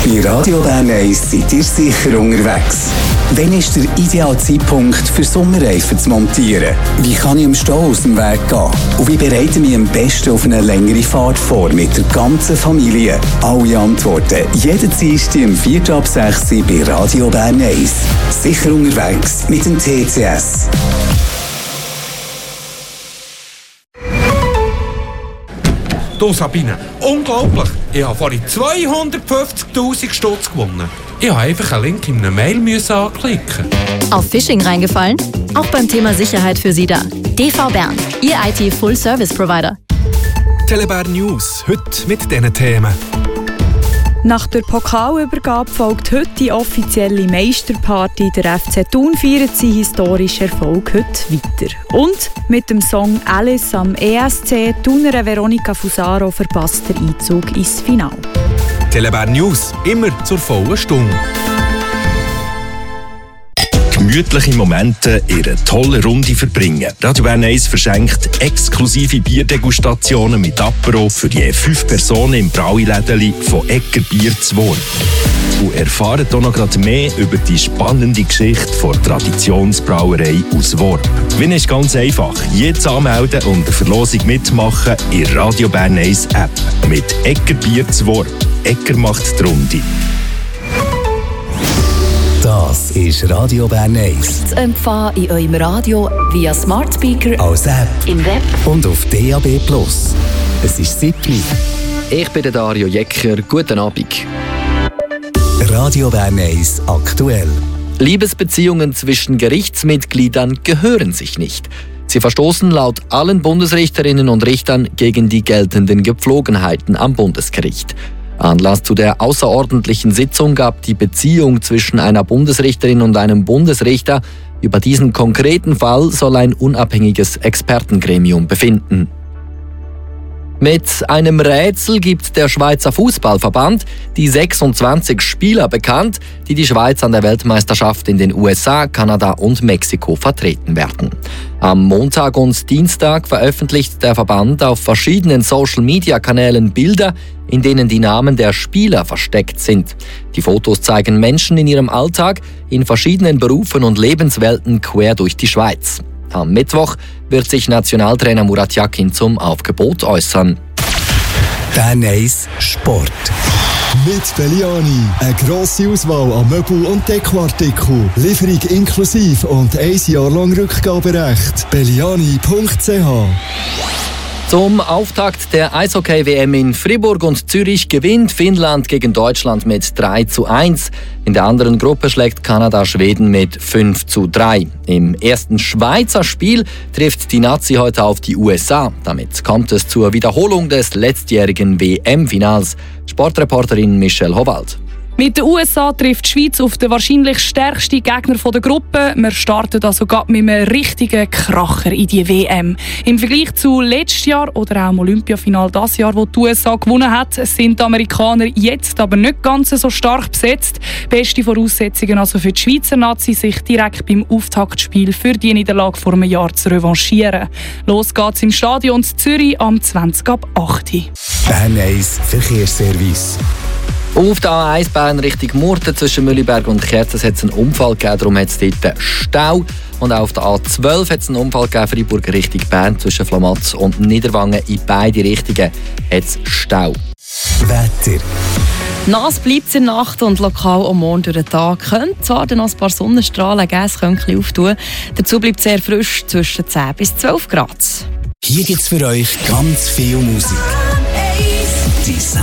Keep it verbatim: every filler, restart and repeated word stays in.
Bei Radio Bern eins seid ihr sicher unterwegs. Wann ist der ideale Zeitpunkt für Sommerreifen zu montieren? Wie kann ich im Stau aus dem Weg gehen? Und wie bereite ich mich am besten auf eine längere Fahrt vor mit der ganzen Familie? Alle Antworten jeden Dienstag um vier ab sechs bei Radio Bern eins. Sicher unterwegs mit dem T C S. Du Sabine, unglaublich! Ich habe vorhin zweihundertfünfzigtausend Stutz gewonnen. Ich habe einfach einen Link in einer Mail anklicken. Auf Phishing reingefallen? Auch beim Thema Sicherheit für Sie da. D V Bern, Ihr I T-Full-Service-Provider. Telebär News, heute mit diesen Themen. Nach der Pokalübergabe folgt heute die offizielle Meisterparty. Der F C Thun feiert seinen historischen Erfolg heute weiter. Und mit dem Song «Alice» am E S C Thunerin Veronica Fusaro verpasst der Einzug ins Finale. Telebär News, immer zur vollen Stunde. Gemütliche Momente in einer tollen Runde verbringen. Radio Bern eins verschenkt exklusive Bierdegustationen mit Apero für je fünf Personen im Brauilädeli von Egger Bier zu Worm. Und erfahrt auch noch gerade mehr über die spannende Geschichte der Traditionsbrauerei aus Worm. Gewinnen ist ganz einfach. Jetzt anmelden und eine Verlosung mitmachen in der Radio Bern eins App. Mit Egger Bier zu Worm. Egger macht die Runde. Das ist Radio Bern eins. Zu empfangen in eurem Radio via Smart Speaker, Als App im Web und auf D A B plus. Es ist siebni. Ich bin der Dario Jecker. Guten Abend. Radio Bern eins aktuell. Liebesbeziehungen zwischen Gerichtsmitgliedern gehören sich nicht. Sie verstoßen laut allen Bundesrichterinnen und Richtern gegen die geltenden Gepflogenheiten am Bundesgericht. Anlass zu der außerordentlichen Sitzung gab die Beziehung zwischen einer Bundesrichterin und einem Bundesrichter. Über diesen konkreten Fall soll ein unabhängiges Expertengremium befinden. Mit einem Rätsel gibt der Schweizer Fußballverband die sechsundzwanzig Spieler bekannt, die die Schweiz an der Weltmeisterschaft in den U S A, Kanada und Mexiko vertreten werden. Am Montag und Dienstag veröffentlicht der Verband auf verschiedenen Social-Media-Kanälen Bilder, in denen die Namen der Spieler versteckt sind. Die Fotos zeigen Menschen in ihrem Alltag in verschiedenen Berufen und Lebenswelten quer durch die Schweiz. Am Mittwoch wird sich Nationaltrainer Murat Yakin zum Aufgebot äußern. Bern eins Sport. Mit Belliani. Eine grosse Auswahl an Möbel- und Dekoartikeln. Lieferung inklusive und ein Jahr lang Rückgaberecht. belliani punkt c h. Zum Auftakt der Eishockey-W M in Fribourg und Zürich gewinnt Finnland gegen Deutschland mit drei zu eins. In der anderen Gruppe schlägt Kanada Schweden mit fünf zu drei. Im ersten Schweizer Spiel trifft die Nazi heute auf die U S A. Damit kommt es zur Wiederholung des letztjährigen W M-Finals. Sportreporterin Michelle Howald. Mit den U S A trifft die Schweiz auf den wahrscheinlich stärksten Gegner der Gruppe. Wir starten also gerade mit einem richtigen Kracher in die W M. Im Vergleich zu letztes Jahr oder auch im Olympiafinal dieses Jahr, wo die U S A gewonnen hat, sind die Amerikaner jetzt aber nicht ganz so stark besetzt. Beste Voraussetzungen also für die Schweizer Nazi, sich direkt beim Auftaktspiel für die Niederlage vor einem Jahr zu revanchieren. Los geht's im Stadion Zürich am zwanzig ab acht. Bern eins Verkehrsservice. Auf der A eins Bern Richtung Murten zwischen Mühliberg und Kerzers hat es einen Unfall gegeben, darum hat es dort Stau. Und auch auf der A zwölf hat es einen Unfall gegeben, Freiburg Richtung Bern zwischen Flamatz und Niederwangen. In beide Richtungen hat es Stau. Wetter. Nass bleibt es in der Nacht und lokal am Morgen durch den Tag. Könnte zwar noch ein paar Sonnenstrahlen geben, es könnte ein bisschen auftun. Dazu bleibt es sehr frisch, zwischen zehn bis zwölf Grad. Hier gibt es für euch ganz viel Musik. Die